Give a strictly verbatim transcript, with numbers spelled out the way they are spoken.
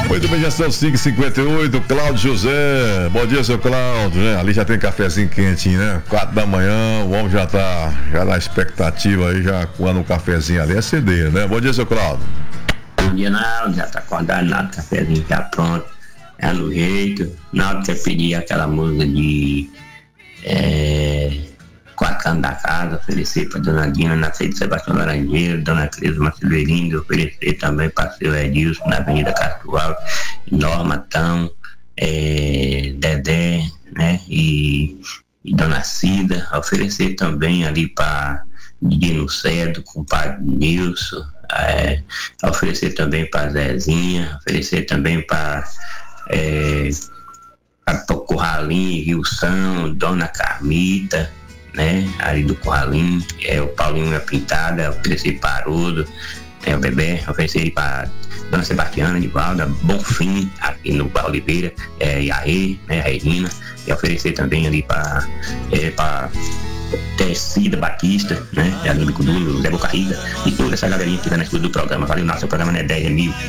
Muito bem, já são cinco e cinquenta e oito, Cláudio José. Bom dia, seu Cláudio, né? Ali já tem cafezinho quentinho, né? Quatro da manhã, o homem já tá já na expectativa aí, já coando um cafezinho ali, é acender, né? Bom dia, seu Cláudio. Bom dia, Naldo, já tá acordado, Naldo, cafezinho já pronto, é no jeito. Naldo, você pedir aquela música de é, Quatro Cantos da Casa, oferecer pra Dona Dina, na Feira de Sebastião Laranjeiro, Dona Cleusa Macilverinho, oferecer também para seu Edilson, na Avenida Castro Alves, Norma Tão, é, Dedé, né, e, e Dona Cida, oferecer também ali para Dino Cedo, com o Padre Nilson, é, oferecer também para Zezinha, oferecer também para é, o Curralim, Wilson, Dona Carmita, né, ali do Curralim, é, o Paulinho é Pintada, oferecer para Haroldo, é, o Bebê, oferecer para Dona Sebastiana de Valda, Bonfim, aqui no Barro Oliveira, é, e a Rê, né, a Regina, e oferecer também ali para é, para Tecida Batista, né? É ali do Bico Duro, Zé Bocarriga, e toda essa galerinha que tá na escuta do programa. Valeu, nosso programa não é dez, é mil.